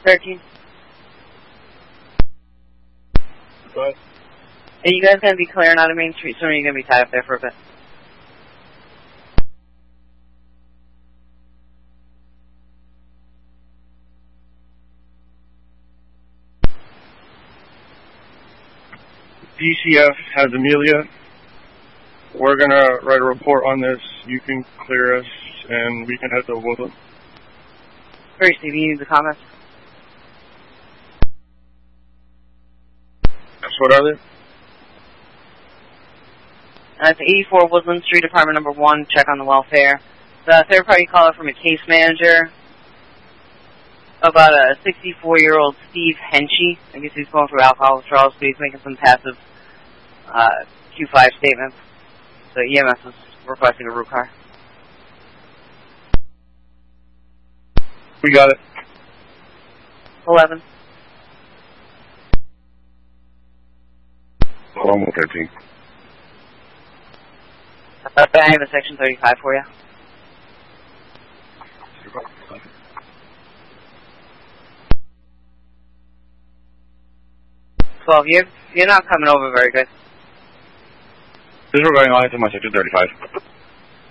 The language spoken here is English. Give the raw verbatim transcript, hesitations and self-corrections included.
thirteen. Go ahead. Are you guys going to be clearing out of Main Street soon, or are you going to be tied up there for a bit? D C F has Amelia. We're going to write a report on this. You can clear us, and we can head to Woodland. Great, Steve. You need the comments? That's what are they? That's eighty-four Woodland Street, Apartment number one. Check on the welfare. The third-party caller from a case manager about a sixty-four-year-old Steve Henchy. I guess he's going through alcohol withdrawals, so he's making some passive uh, Q five statements. So E M S is requesting a root car. We got it. eleven. Along with thirteen. Uh, I have a section thirty-five for you. twelve. You're, you're not coming over very good. This is regarding line to my section thirty-five.